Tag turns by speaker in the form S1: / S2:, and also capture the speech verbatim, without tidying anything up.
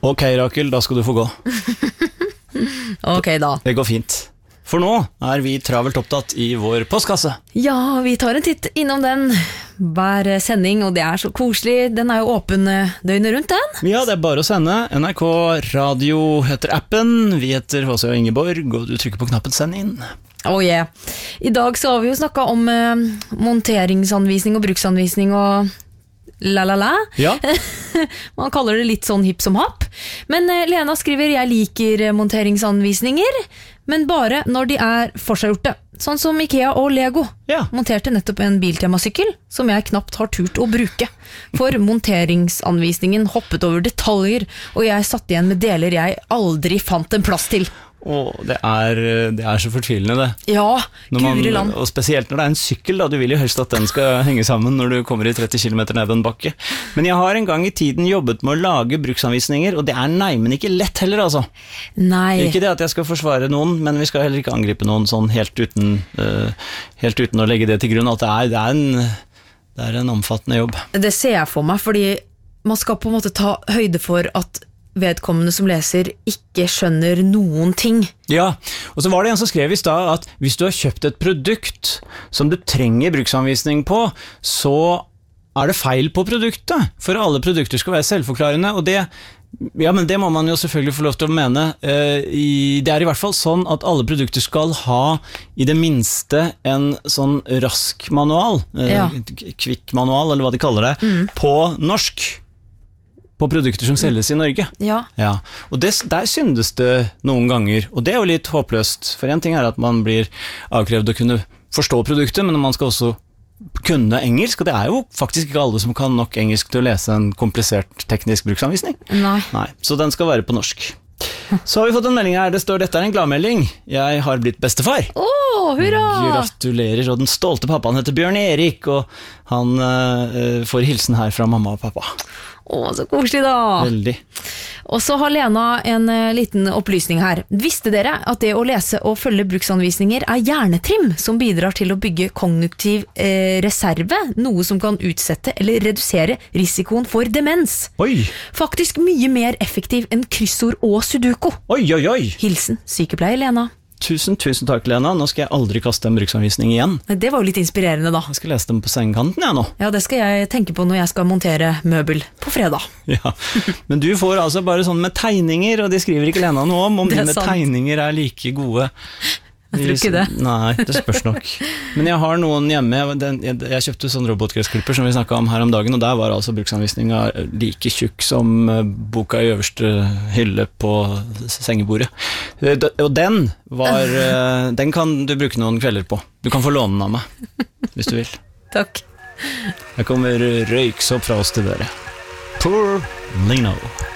S1: Ok, Rakel, da skal du få gå.
S2: Ok da.
S1: Det går fint. For nå er vi travelt opptatt i vår postkasse.
S2: Ja, vi tar en titt innom den hver sending, og det er så koselig. Den er jo åpen døgnet rundt, den.
S1: Ja, det er bare å sende. N R K Radio heter appen. Vi heter H C og Ingeborg, og du trykker på knappen send inn.
S2: Oh yeah. I dag så har vi jo snakket om eh, monteringsanvisning og bruksanvisning og la la la.
S1: Ja.
S2: Man kaller det litt sånn hipp som happ. Men eh, Lena skriver, jeg liker monteringsanvisninger, men bare når de er forseggjorte. Sånn som Ikea og Lego.
S1: Ja.
S2: Monterte nettopp en biltemasykkel som jeg knapt har turt å bruke. For monteringsanvisningen hoppet over detaljer, og jeg satt igjen med deler jeg aldri fant en plass til.
S1: Og det er, det er så fortvilende det.
S2: Ja,
S1: Når man,
S2: guri land.
S1: og spesielt når det er en sykkel da, du vil jo helst at den skal henge sammen når du kommer i tretti kilometer ned en bakke. Men jeg har en gang i tiden jobbet med å lage bruksanvisninger, og det er nei, men ikke lett heller altså.
S2: Nei.
S1: Ikke det at jeg skal forsvare noen, men vi skal heller ikke angripe noen sånn helt uten, uh, helt uten å legge det til grunn, at det er, det er, en, det er en omfattende jobb.
S2: Det ser jeg for meg, fordi man skal på en måte ta høyde for at vedkommende som leser ikke skjønner noen ting.
S1: Ja, og så var det en som skrev i stad at hvis du har kjøpt et produkt som du trenger bruksanvisning på, så er det feil på produktet, for alle produkter skal være selvforklarende, og det, ja, men det må man jo selvfølgelig få lov til å mene. Det er i hvert fall sånn at alle produkter skal ha i det minste en sånn rask manual,
S2: Ja.
S1: kvikk manual, eller hva de kaller det,
S2: Mm.
S1: på norsk. På produkter som selges i Norge.
S2: Ja.
S1: Ja, og det, der syndes det noen ganger, og det er jo litt håpløst, for en ting er at man blir avkrevd å kunne forstå produktet, men man skal også kunne engelsk, og det er jo faktisk ikke alle som kan nok engelsk til å lese en komplisert teknisk bruksanvisning.
S2: Nei.
S1: Nei, så den skal være på norsk. Så har vi fått en melding her, det står dette er en gladmelding. Jeg har blitt bestefar.
S2: Åh, hurra!
S1: Gratulerer, og den stolte pappaen heter Bjørn Erik, og han uh, får hilsen her fra mamma og pappa.
S2: Åh, så koselig da.
S1: Veldig.
S2: Og så har Lena en uh, liten opplysning her. Visste dere at det å lese og følge bruksanvisninger er hjernetrim som bidrar til å bygge kognitiv eh, reserve, noe som kan utsette eller redusere risikoen for demens?
S1: Oi,
S2: Faktisk mye mer effektiv enn kryssord og sudoku.
S1: oi, oi, oi.
S2: Hilsen sykepleier Lena.
S1: Tusen, tusen takk, Lena. Nå skal jeg aldri kaste en bruksanvisning igjen.
S2: Det var jo litt inspirerende da.
S1: Jeg skal lese dem på sengekanten, jeg nå.
S2: Ja, det skal jeg tenke på når jeg skal montere møbel på fredag.
S1: Ja. Men du får altså bare sånn med tegninger, og det skriver ikke Lena noe om, om
S2: Det er
S1: dine
S2: sant.
S1: tegninger er like gode.
S2: Jeg tror ikke det.
S1: Nei, det spørs nok. Men jeg har noen hjemme, den, jeg, jeg kjøpte sånn robotgressklipper som vi snakket om her om dagen, og der var altså bruksanvisninga like tjukk som boka i øverste hylle på sengebordet. Og den var, den kan du bruke noen kvelder på. Du kan få låne den av meg, hvis du vil.
S2: Takk.
S1: Her kommer røyksopp fra oss til dere. Poor Lino.